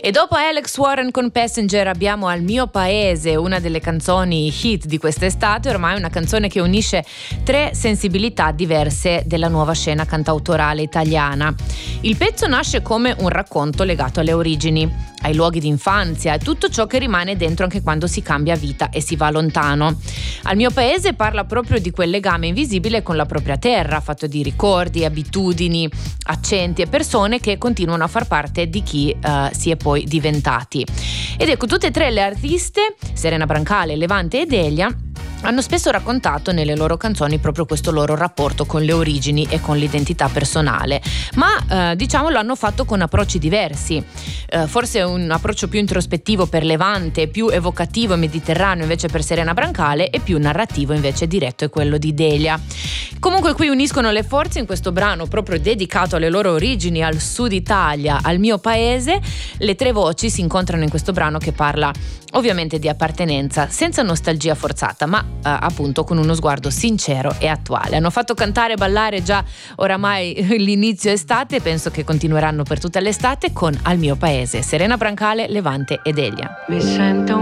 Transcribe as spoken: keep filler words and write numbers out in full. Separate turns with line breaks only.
E dopo Alex Warren con Passenger abbiamo Al mio paese, una delle canzoni hit di quest'estate, ormai una canzone che unisce tre sensibilità diverse della nuova scena cantautorale italiana. Il pezzo nasce come un racconto legato alle origini, ai luoghi di infanzia e tutto ciò che rimane dentro anche quando si cambia vita e si va lontano. Al mio paese parla proprio di quel legame invisibile con la propria terra, fatto di ricordi, abitudini, accenti e persone che continuano a far parte di chi uh, si è poi diventati. Ed ecco, tutte e tre le artiste, Serena Brancale, Levante ed Elia, hanno spesso raccontato nelle loro canzoni proprio questo loro rapporto con le origini e con l'identità personale, ma eh, diciamo lo hanno fatto con approcci diversi, eh, forse un approccio più introspettivo per Levante, più evocativo e mediterraneo invece per Serena Brancale e più narrativo invece diretto è quello di Delia. Comunque qui uniscono le forze in questo brano proprio dedicato alle loro origini, al sud Italia, al mio paese. Le tre voci si incontrano in questo brano che parla ovviamente di appartenenza, senza nostalgia forzata, ma eh, appunto con uno sguardo sincero e attuale. Hanno fatto cantare e ballare già oramai l'inizio estate e penso che continueranno per tutta l'estate con Al mio paese, Serena Brancale, Levante ed Elia.
Mi sento